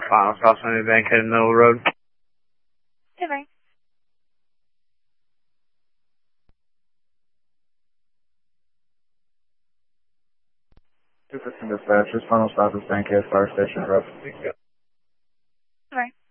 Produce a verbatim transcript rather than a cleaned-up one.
Final Cross Miami Bank heading Middle Road. Hey, Mike. two fifteen dispatch, this final stop is Bankhead Fire Station, rough. Hey, Mike.